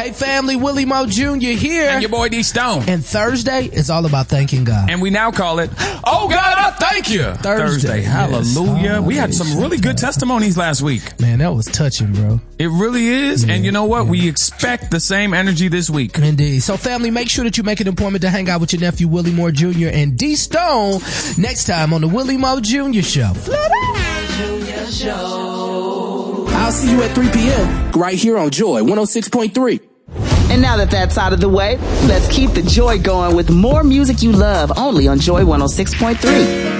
Hey family, Willie Moe Jr. here. And your boy D Stone. And Thursday is all about thanking God. And we now call it, Oh God, I Thank You. Thursday. Hallelujah. Yes. We had some really good testimonies last week. Man, that was touching, bro. It really is. Yeah, and you know what? Yeah. We expect the same energy this week. Indeed. So family, make sure that you make an appointment to hang out with your nephew Willie Moore Jr. and D Stone next time on the Willie Moe Jr. Show. I'll see you at 3 p.m. right here on Joy 106.3. And now that that's out of the way, let's keep the joy going with more music you love only on Joy 106.3.